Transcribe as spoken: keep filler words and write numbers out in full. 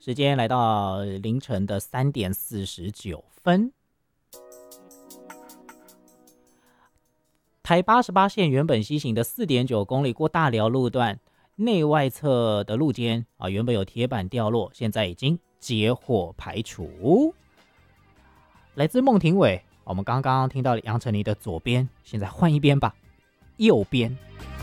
时间来到凌晨的三点四十九分。台八十八线原本西行的四点九公里过大寮路段内外侧的路肩啊，原本有铁板掉落，现在已经结火排除。来自孟庭苇，我们刚刚听到杨丞琳的左边，现在换一边吧，右边。